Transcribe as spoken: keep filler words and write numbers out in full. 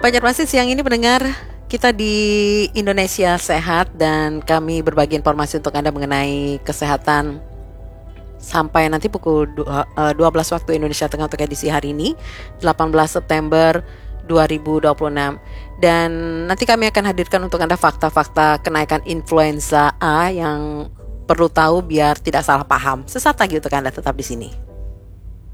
Banjarmasin siang ini pendengar, kita di Indonesia Sehat dan kami berbagi informasi untuk Anda mengenai kesehatan sampai nanti pukul dua belas waktu Indonesia Tengah untuk edisi hari ini, delapan belas September dua ribu dua puluh enam. Dan nanti kami akan hadirkan untuk Anda fakta-fakta kenaikan influenza A yang perlu tahu biar tidak salah paham. Sesaat lagi untuk Anda, tetap di sini.